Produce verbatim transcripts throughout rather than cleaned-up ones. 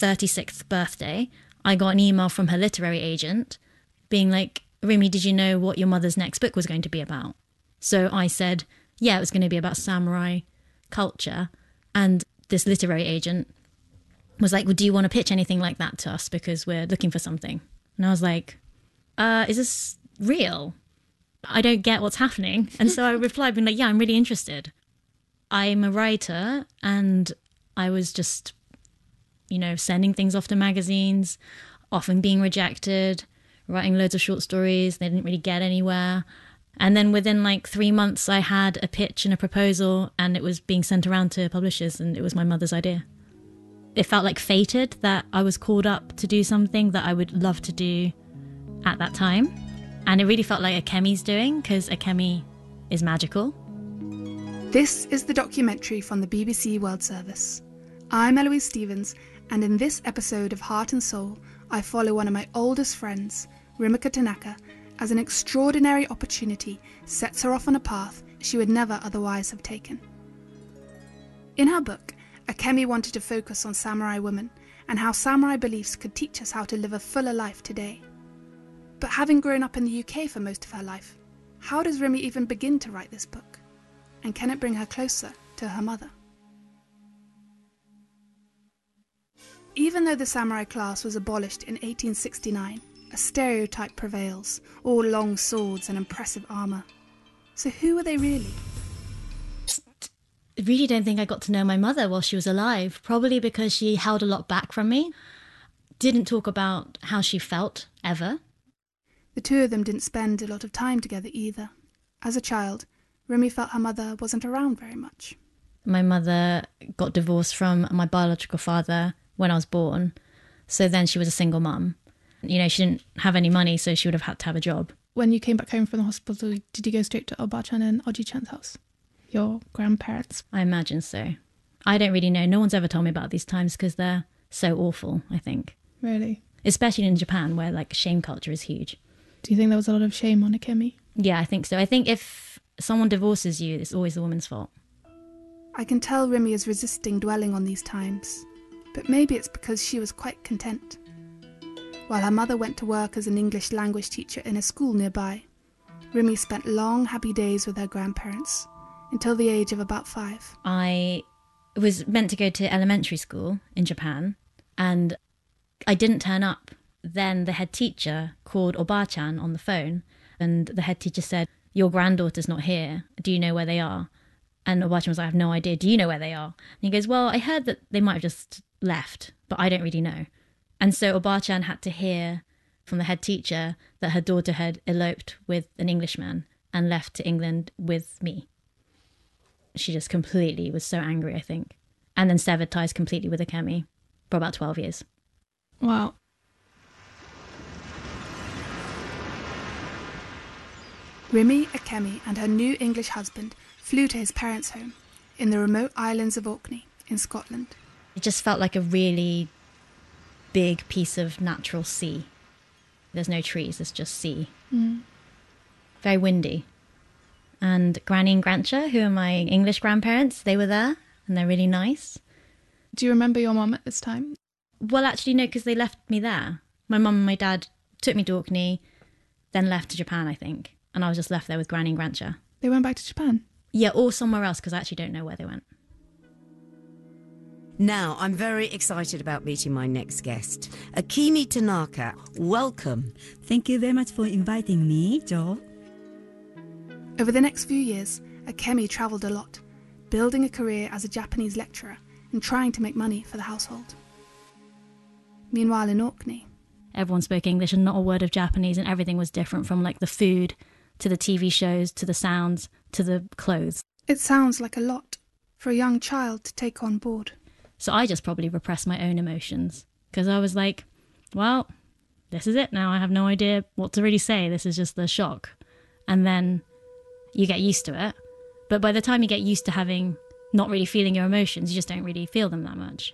thirty-sixth birthday, I got an email from her literary agent being like, Rimi, did you know what your mother's next book was going to be about? So I said, yeah, it was going to be about samurai culture. And this literary agent was like, well, do you want to pitch anything like that to us? Because we're looking for something. And I was like, uh, is this real? I don't get what's happening. And so I replied, being like, yeah, I'm really interested. I'm a writer, and I was just, you know, sending things off to magazines, often being rejected, writing loads of short stories. They didn't really get anywhere. And then within like three months, I had a pitch and a proposal, and it was being sent around to publishers, and it was my mother's idea. It felt like fated that I was called up to do something that I would love to do at that time. And it really felt like Akemi's doing, because Akemi is magical. This is the documentary from the B B C World Service. I'm Eloise Stevens, and in this episode of Heart and Soul, I follow one of my oldest friends, Rimika Tanaka, as an extraordinary opportunity sets her off on a path she would never otherwise have taken. In her book, Akemi wanted to focus on samurai women and how samurai beliefs could teach us how to live a fuller life today. But having grown up in the U K for most of her life, how does Rimi even begin to write this book? And can it bring her closer to her mother? Even though the samurai class was abolished in eighteen sixty-nine, a stereotype prevails, all long swords and impressive armour. So who were they really? I really don't think I got to know my mother while she was alive, probably because she held a lot back from me. Didn't talk about how she felt, ever. The two of them didn't spend a lot of time together either. As a child, Rimi felt her mother wasn't around very much. My mother got divorced from my biological father when I was born, so then she was a single mum. You know, she didn't have any money, so she would have had to have a job. When you came back home from the hospital, did you go straight to Obachan and Oji-chan's house? Your grandparents? I imagine so. I don't really know. No one's ever told me about these times because they're so awful, I think. Really? Especially in Japan, where like shame culture is huge. Do you think there was a lot of shame on Akemi? Yeah, I think so. I think if someone divorces you, it's always the woman's fault. I can tell Rimi is resisting dwelling on these times, but maybe it's because she was quite content. While her mother went to work as an English language teacher in a school nearby, Rimi spent long, happy days with her grandparents until the age of about five. I was meant to go to elementary school in Japan, and I didn't turn up. Then the head teacher called Obachan on the phone, and the head teacher said, your granddaughter's not here. Do you know where they are? And Obachan was like, I have no idea. Do you know where they are? And he goes, well, I heard that they might have just left, but I don't really know. And so Obachan had to hear from the head teacher that her daughter had eloped with an Englishman and left to England with me. She just completely was so angry, I think. And then severed ties completely with Akemi for about twelve years. Wow. Rimi, Akemi and her new English husband flew to his parents' home in the remote islands of Orkney in Scotland. It just felt like a really big piece of natural sea. There's no trees, it's just sea. Mm. Very windy. And Granny and Grandcha, who are my English grandparents, they were there, and they're really nice. Do you remember your mum at this time? Well, actually, no, because they left me there. My mum and my dad took me to Orkney, then left to Japan, I think. And I was just left there with Granny and Grandcha. They went back to Japan? Yeah, or somewhere else, because I actually don't know where they went. Now, I'm very excited about meeting my next guest. Akemi Tanaka, welcome. Thank you very much for inviting me, Joe. Over the next few years, Akemi travelled a lot, building a career as a Japanese lecturer and trying to make money for the household. Meanwhile, in Orkney, everyone spoke English and not a word of Japanese, and everything was different, from like the food to the T V shows to the sounds to the clothes. It sounds like a lot for a young child to take on board. So I just probably repressed my own emotions, because I was like, well, this is it now. I have no idea what to really say. This is just the shock. And then you get used to it. But by the time you get used to having, not really feeling your emotions, you just don't really feel them that much.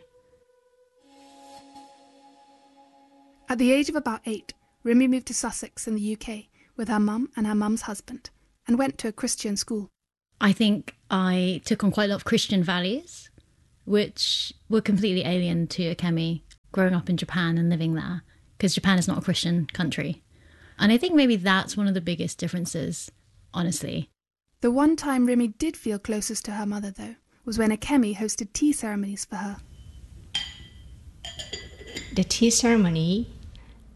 At the age of about eight, Rimi moved to Sussex in the U K with her mum and her mum's husband and went to a Christian school. I think I took on quite a lot of Christian values, which were completely alien to Akemi. growing up in Japan and living there, because Japan is not a Christian country. And I think maybe that's one of the biggest differences, honestly. The one time Rimi did feel closest to her mother, though, was when Akemi hosted tea ceremonies for her. The tea ceremony